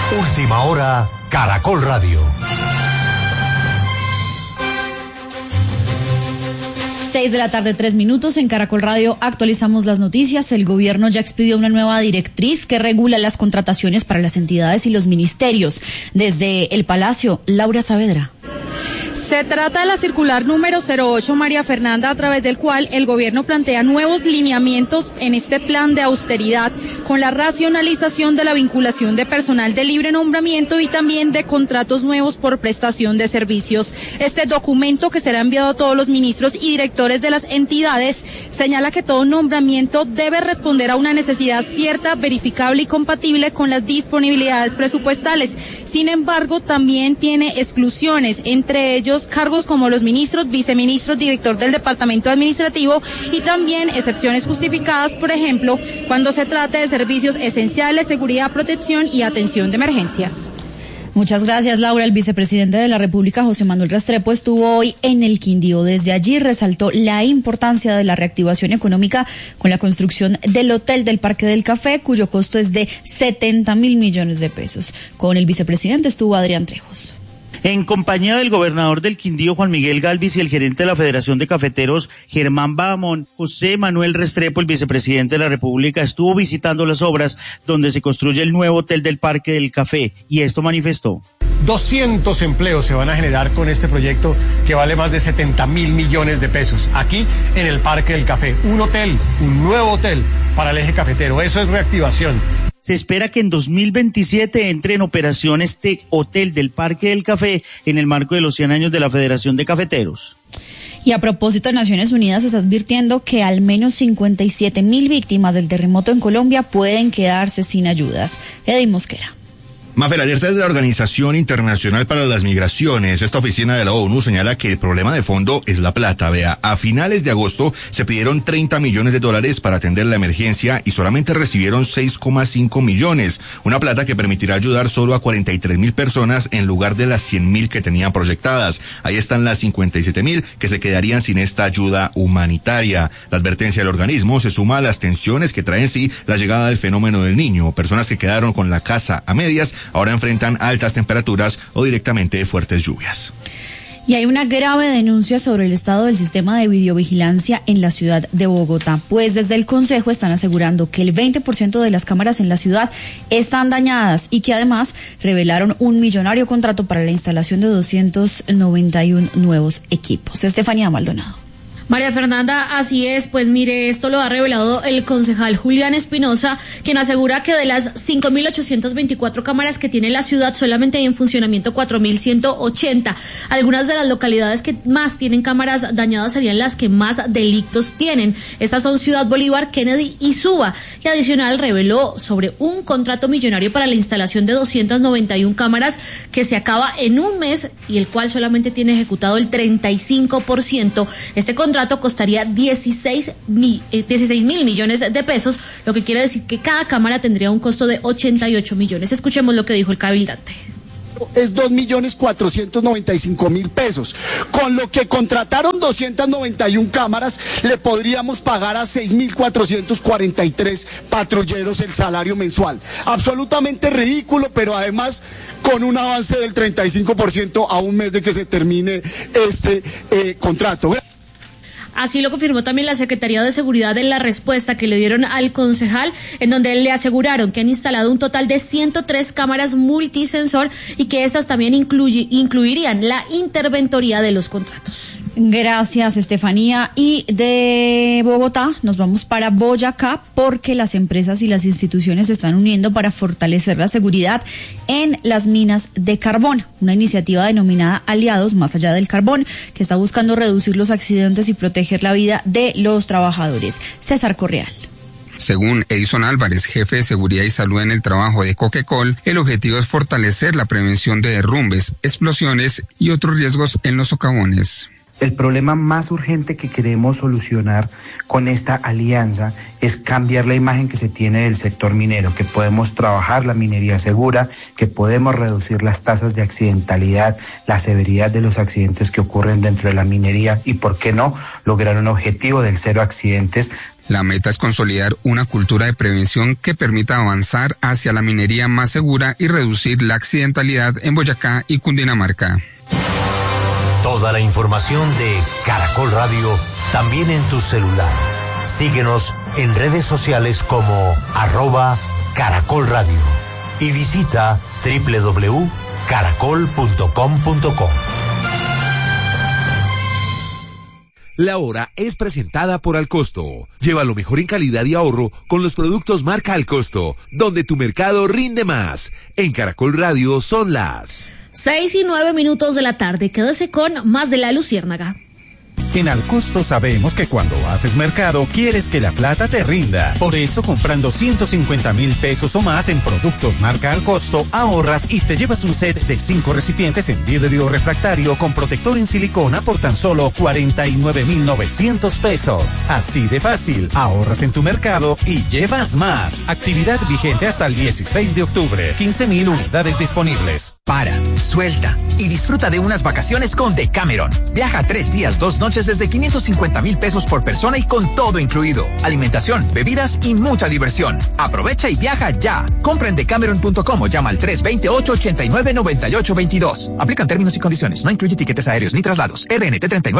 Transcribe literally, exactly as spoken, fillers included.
Última hora, Caracol Radio. Seis de la tarde, tres minutos. En Caracol Radio actualizamos las noticias. El gobierno ya expidió una nueva directriz que regula las contrataciones para las entidades y los ministerios. Desde el Palacio, Laura Saavedra. Se trata de la circular número cero ocho, María Fernanda, a través del cual el gobierno plantea nuevos lineamientos en este plan de austeridad con la racionalización de la vinculación de personal de libre nombramiento y también de contratos nuevos por prestación de servicios. Este documento, que será enviado a todos los ministros y directores de las entidades, señala que todo nombramiento debe responder a una necesidad cierta, verificable y compatible con las disponibilidades presupuestales. Sin embargo, también tiene exclusiones, entre ellos cargos como los ministros, viceministros, director del departamento administrativo y también excepciones justificadas, por ejemplo, cuando se trate de servicios esenciales, seguridad, protección y atención de emergencias. Muchas gracias, Laura. El vicepresidente de la República, José Manuel Restrepo, estuvo hoy en el Quindío. Desde allí resaltó la importancia de la reactivación económica con la construcción del Hotel del Parque del Café, cuyo costo es de setenta mil millones de pesos. Con el vicepresidente estuvo Adrián Trejos. En compañía del gobernador del Quindío, Juan Miguel Galvis, y el gerente de la Federación de Cafeteros, Germán Bahamón, José Manuel Restrepo, el vicepresidente de la República, estuvo visitando las obras donde se construye el nuevo Hotel del Parque del Café, y esto manifestó. doscientos empleos se van a generar con este proyecto que vale más de setenta mil millones de pesos, aquí en el Parque del Café. Un hotel, un nuevo hotel para el eje cafetero, eso es reactivación. Se espera que en dos mil veintisiete entre en operación este Hotel del Parque del Café en el marco de los cien años de la Federación de Cafeteros. Y a propósito, Naciones Unidas está advirtiendo que al menos cincuenta y siete mil víctimas del terremoto en Colombia pueden quedarse sin ayudas. Eddy Mosquera. Mafer, alerta de la Organización Internacional para las Migraciones. Esta oficina de la ONU señala que el problema de fondo es la plata. Vea, a finales de agosto se pidieron treinta millones de dólares para atender la emergencia y solamente recibieron seis coma cinco millones. Una plata que permitirá ayudar solo a cuarenta y tres mil personas en lugar de las cien mil que tenían proyectadas. Ahí están las cincuenta y siete mil que se quedarían sin esta ayuda humanitaria. La advertencia del organismo se suma a las tensiones que trae en sí la llegada del fenómeno del Niño. Personas que quedaron con la casa a medias ahora enfrentan altas temperaturas o directamente fuertes lluvias. Y hay una grave denuncia sobre el estado del sistema de videovigilancia en la ciudad de Bogotá, pues desde el Consejo están asegurando que el veinte por ciento de las cámaras en la ciudad están dañadas y que además revelaron un millonario contrato para la instalación de doscientos noventa y uno nuevos equipos. Estefanía Maldonado. María Fernanda, así es, pues mire, esto lo ha revelado el concejal Julián Espinosa, quien asegura que de las cinco mil ochocientas veinticuatro cámaras que tiene la ciudad, solamente hay en funcionamiento cuatro mil ciento ochenta. Algunas de las localidades que más tienen cámaras dañadas serían las que más delitos tienen. Estas son Ciudad Bolívar, Kennedy y Suba. Y adicional reveló sobre un contrato millonario para la instalación de doscientas noventa y una cámaras que se acaba en un mes y el cual solamente tiene ejecutado el treinta y cinco por ciento. Este contrato contrato costaría dieciséis mil millones de pesos, lo que quiere decir que cada cámara tendría un costo de ochenta y ocho millones. Escuchemos lo que dijo el cabildante. Es dos millones cuatrocientos noventa y cinco mil pesos. Con lo que contrataron doscientas noventa y una cámaras, le podríamos pagar a seis mil cuatrocientos cuarenta y tres patrulleros el salario mensual. Absolutamente ridículo, pero además con un avance del treinta y cinco por ciento a un mes de que se termine este eh, contrato. Así lo confirmó también la Secretaría de Seguridad en la respuesta que le dieron al concejal, en donde le aseguraron que han instalado un total de ciento tres cámaras multisensor y que estas también incluye, incluirían la interventoría de los contratos. Gracias, Estefanía. Y de Bogotá nos vamos para Boyacá porque las empresas y las instituciones se están uniendo para fortalecer la seguridad en las minas de carbón. Una iniciativa denominada Aliados Más Allá del Carbón, que está buscando reducir los accidentes y proteger la vida de los trabajadores. César Correal. Según Edison Álvarez, jefe de Seguridad y Salud en el Trabajo de Coquecol, el objetivo es fortalecer la prevención de derrumbes, explosiones y otros riesgos en los socavones. El problema más urgente que queremos solucionar con esta alianza es cambiar la imagen que se tiene del sector minero, que podemos trabajar la minería segura, que podemos reducir las tasas de accidentalidad, la severidad de los accidentes que ocurren dentro de la minería y, ¿por qué no?, lograr un objetivo del cero accidentes. La meta es consolidar una cultura de prevención que permita avanzar hacia la minería más segura y reducir la accidentalidad en Boyacá y Cundinamarca. Toda la información de Caracol Radio también en tu celular. Síguenos en redes sociales como arroba Caracol Radio y visita doble u doble u doble u punto caracol punto com punto co. La hora es presentada por Alcosto. Lleva lo mejor en calidad y ahorro con los productos marca Alcosto, donde tu mercado rinde más. En Caracol Radio son las Seis y nueve minutos de la tarde. Quédese con más de La Luciérnaga. En Alcosto sabemos que cuando haces mercado quieres que la plata te rinda. Por eso, comprando ciento cincuenta mil pesos o más en productos marca Alcosto, ahorras y te llevas un set de cinco recipientes en vidrio refractario con protector en silicona por tan solo cuarenta y nueve mil novecientos pesos. Así de fácil, ahorras en tu mercado y llevas más. Actividad vigente hasta el dieciséis de octubre. quince mil unidades disponibles. Para, suelta y disfruta de unas vacaciones con Decameron. Viaja tres días, dos noches desde quinientos cincuenta mil pesos por persona y con todo incluido. Alimentación, bebidas y mucha diversión. Aprovecha y viaja ya. Compra en decameron punto com o llama al tres dos ocho, ocho nueve, nueve ocho dos dos. Aplican términos y condiciones. No incluye tiquetes aéreos ni traslados. R N T treinta y nueve.